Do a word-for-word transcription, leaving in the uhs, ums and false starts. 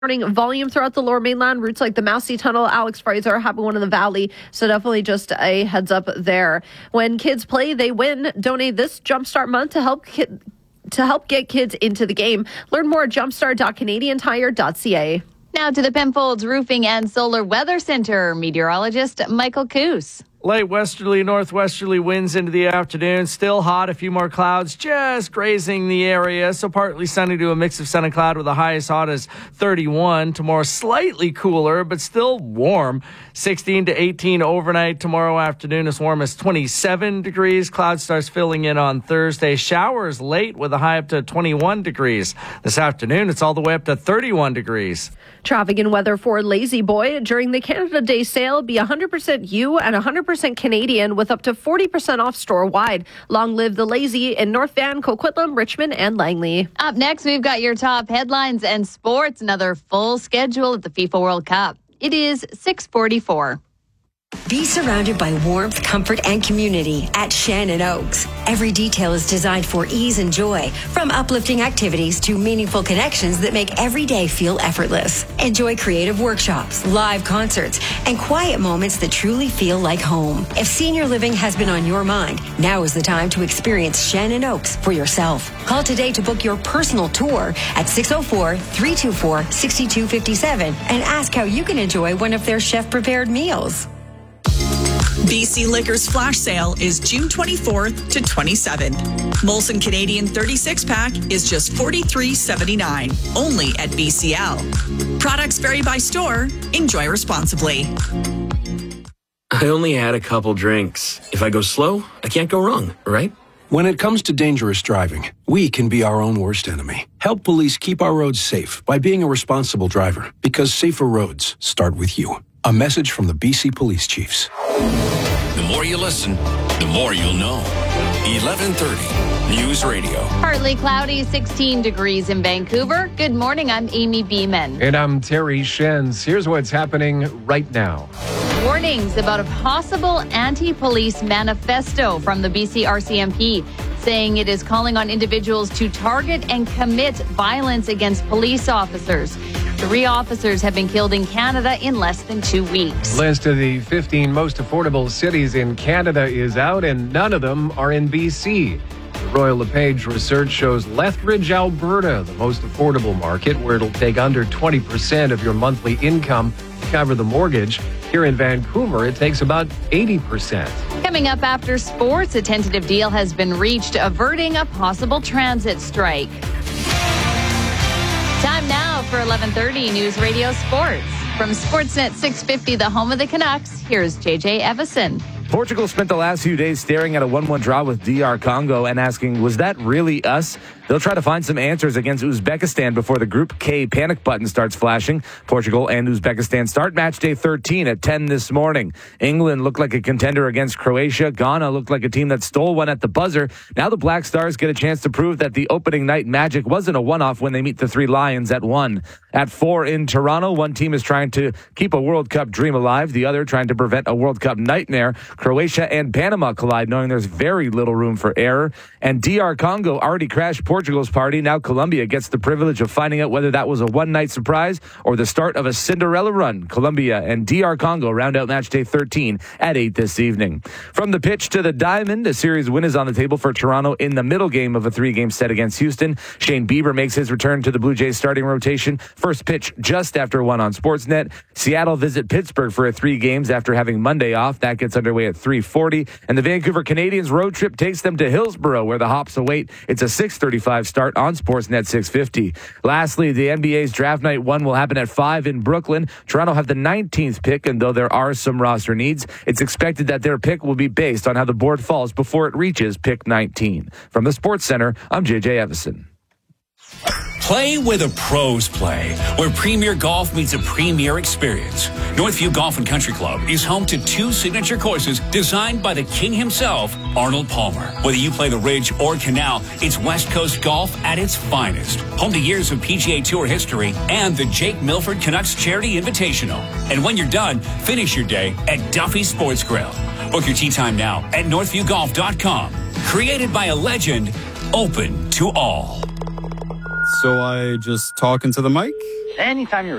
Morning volume throughout the lower mainland. Routes like the Massey Tunnel, Alex Fraser having one in the valley. So definitely just a heads up there. When kids play, they win. Donate this Jumpstart month to help ki- to help get kids into the game. Learn more at jumpstart dot canadian tire dot c a. Now to the Penfolds Roofing and Solar Weather Center. Meteorologist Michael Coos. Light westerly, northwesterly winds into the afternoon. Still hot. A few more clouds just grazing the area. So partly sunny to a mix of sun and cloud with the highest hot as thirty-one. Tomorrow slightly cooler, but still warm. sixteen to eighteen overnight. Tomorrow afternoon as warm as twenty-seven degrees. Cloud starts filling in on Thursday. Showers late with a high up to twenty-one degrees. This afternoon, it's all the way up to thirty-one degrees. Traffic and weather for Lazy Boy. During the Canada Day sale, be one hundred percent you and one hundred percent Canadian with up to forty percent off store-wide. Long live the Lazy in North Van, Coquitlam, Richmond, and Langley. Up next, we've got your top headlines and sports. Another full schedule at the FIFA World Cup. It is six forty-four. Be surrounded by warmth, comfort, and community at Shannon Oaks. Every detail is designed for ease and joy, from uplifting activities to meaningful connections that make every day feel effortless. Enjoy creative workshops, live concerts, and quiet moments that truly feel like home. If senior living has been on your mind, now is the time to experience Shannon Oaks for yourself. Call today to book your personal tour at six oh four, three two four, six two five seven and ask how you can enjoy one of their chef-prepared meals. B C Liquor's flash sale is June twenty-fourth to twenty-seventh. Molson Canadian thirty-six pack is just forty-three seventy-nine, only at B C L. Products vary by store. Enjoy responsibly. I only had a couple drinks. If I go slow, I can't go wrong, right? When it comes to dangerous driving, we can be our own worst enemy. Help police keep our roads safe by being a responsible driver, because safer roads start with you. A message from the B C Police Chiefs. The more you listen, the more you'll know. eleven thirty News Radio. Partly cloudy, sixteen degrees in Vancouver. Good morning, I'm Amy Beeman. And I'm Terry Shenz. Here's what's happening right now. Warnings about a possible anti-police manifesto from the B C R C M P, saying it is calling on individuals to target and commit violence against police officers. Three officers have been killed in Canada in less than two weeks. List of the fifteen most affordable cities in Canada is out, and none of them are in B C. The Royal LePage research shows Lethbridge, Alberta, the most affordable market, where it'll take under twenty percent of your monthly income to cover the mortgage. Here in Vancouver, it takes about eighty percent. Coming up after sports, a tentative deal has been reached averting a possible transit strike. Time now for eleven thirty News Radio Sports. From Sportsnet six fifty, the home of the Canucks, here's J J Evison. Portugal spent the last few days staring at a one one draw with D R Congo and asking, was that really us? They'll try to find some answers against Uzbekistan before the Group K panic button starts flashing. Portugal and Uzbekistan start match day thirteen at ten this morning. England looked like a contender against Croatia. Ghana looked like a team that stole one at the buzzer. Now the Black Stars get a chance to prove that the opening night magic wasn't a one-off when they meet the Three Lions at one. At four in Toronto, one team is trying to keep a World Cup dream alive. The other trying to prevent a World Cup nightmare. Croatia and Panama collide, knowing there's very little room for error. And D R Congo already crashed Portugal's party. Now Colombia gets the privilege of finding out whether that was a one-night surprise or the start of a Cinderella run. Colombia and D R Congo round out match day thirteen at eight this evening. From the pitch to the diamond, a series win is on the table for Toronto in the middle game of a three-game set against Houston. Shane Bieber makes his return to the Blue Jays starting rotation. First pitch just after one on Sportsnet. Seattle visit Pittsburgh for a three games after having Monday off. That gets underway at three forty. And the Vancouver Canadians road trip takes them to Hillsborough, where the Hops await. It's a six thirty-five start on Sportsnet six fifty. Lastly, the N B A's Draft Night one will happen at five in Brooklyn. Toronto have the nineteenth pick, and though there are some roster needs, it's expected that their pick will be based on how the board falls before it reaches pick nineteen. From the Sports Center, I'm J J Evison. Play where the pros play, where Premier Golf meets a premier experience. Northview Golf and Country Club is home to two signature courses designed by the king himself, Arnold Palmer. Whether you play the Ridge or Canal, it's West Coast golf at its finest. Home to years of P G A Tour history and the Jake Milford Canucks Charity Invitational. And when you're done, finish your day at Duffy Sports Grill. Book your tee time now at northview golf dot com. Created by a legend, open to all. So I just talk into the mic? Anytime you're